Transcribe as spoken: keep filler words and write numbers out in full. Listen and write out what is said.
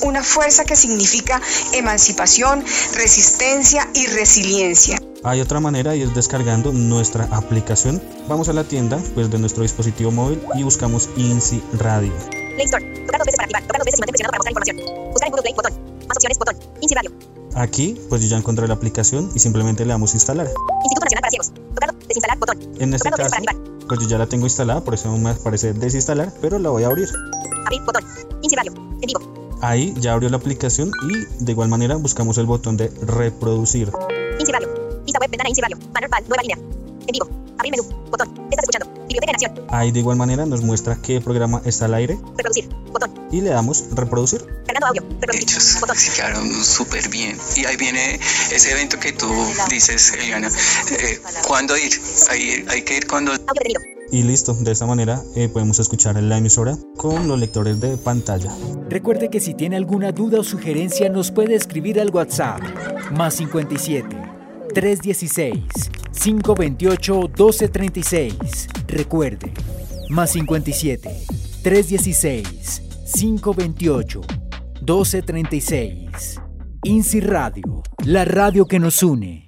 una fuerza que significa emancipación, resistencia y resiliencia. Hay otra manera y es descargando nuestra aplicación. Vamos a la tienda pues, de nuestro dispositivo móvil y buscamos INSI Radio. Play Store. Tocar dos veces para activar. Tocar dos veces y mantén presionado para mostrar información. Buscar en Google Play. Botón. Más opciones. Botón. INSI Radio. Aquí pues yo ya encontré la aplicación y simplemente le damos a instalar. Instituto Nacional para Ciegos. Tocar. Desinstalar. Botón. En este Tocar dos caso veces para activar. pues yo ya la tengo instalada, por eso me aparece desinstalar, pero la voy a abrir. Abrir. Botón. INSI Radio. En vivo. Ahí ya abrió la aplicación y de igual manera buscamos el botón de reproducir. INSI Radio. Vista web, ventana INSI Radio. Banner pal, nueva línea. En vivo. Abrir menú. Botón. Estás escuchando. Biblioteca de Nación. Ahí de igual manera nos muestra qué programa está al aire. Reproducir. Botón. Y le damos reproducir. Cargando audio. Reproducir. Hechos. Botón. Sí, quedaron súper bien. Y ahí viene ese evento que tú dices, Eliana. Eh, ¿Cuándo ir? Hay, hay que ir cuando... Audio detenido. Y listo, de esta manera eh, podemos escuchar en la emisora con los lectores de pantalla. Recuerde que si tiene alguna duda o sugerencia nos puede escribir al WhatsApp más cincuenta y siete, trescientos dieciséis, quinientos veintiocho, doce treinta y seis. Recuerde, más cincuenta y siete, trescientos dieciséis, quinientos veintiocho, doce treinta y seis. INSI Radio, la radio que nos une.